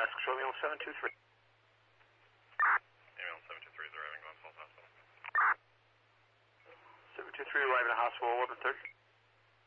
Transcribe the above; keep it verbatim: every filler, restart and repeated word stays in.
Essex Romeo seven two three. Ambulance seven two three is arriving at Glens Falls Hospital. seven two three arriving at hospital, eleven thirty.